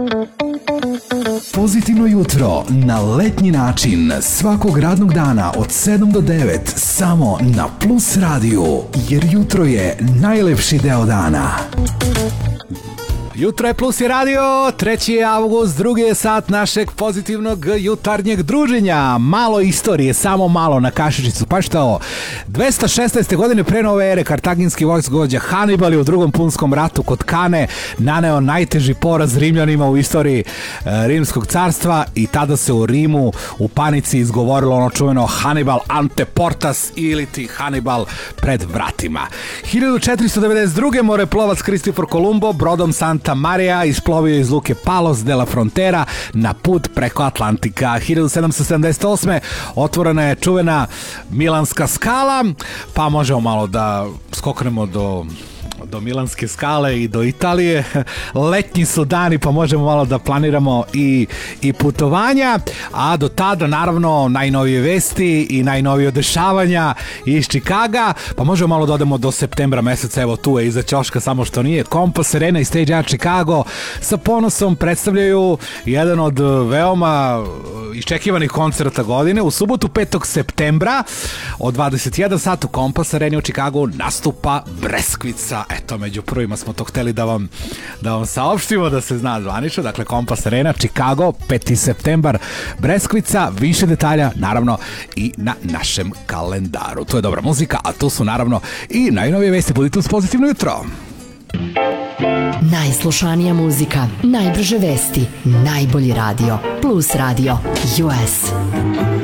Pozitivno jutro na letnji način svakog radnog dana od 7 do 9 samo na Plus radiju, jer jutro je najlepši deo dana. Jutro je Plus je radio, 3. avgust, drugi je sat našeg pozitivnog jutarnjeg druženja. Malo istorije, samo malo na kašičicu. Pa što ovo? 216. godine pre nove ere kartaginski vojskovođa Hanibal je u drugom punskom ratu kod Kane naneo najteži poraz Rimljanima u istoriji Rimskog carstva i tada se u Rimu u panici izgovorilo ono čuveno Hannibal ante portas ili ti Hannibal pred vratima. 1492. moreplovac Kristofor Kolumbo brodom Santa Maria isplovio iz luke Palos de la Frontera na put preko Atlantika. 1778. otvorena je čuvena Milanska skala, pa možemo malo da skoknemo do Milanske skale i do Italije. Letnji su dani, pa možemo malo da planiramo i putovanja, a do tada naravno najnovije vesti i najnovije dešavanja iz Čikaga, pa možemo malo da odemo do septembra meseca. Evo tu je iza ćoška, samo što nije. Kompas Arena i Stage Art Chicago sa ponosom predstavljaju jedan od veoma iščekivanih koncerta godine. U subotu 5. septembra od 21 sat u Kompas Areni u Chicagu nastupa Breskvica. Eto, među prvima smo to hteli da vam saopštimo, da se zna zvanično. Dakle, Kompas Arena, Chicago, 5. septembar, Breskvica. Više detalja, naravno, i na našem kalendaru. To je dobra muzika, a tu su, naravno, i najnovije vesti. Budite uz Pozitivno jutro. Najslušanija muzika, najbrže vesti, najbolji radio. Plus radio US.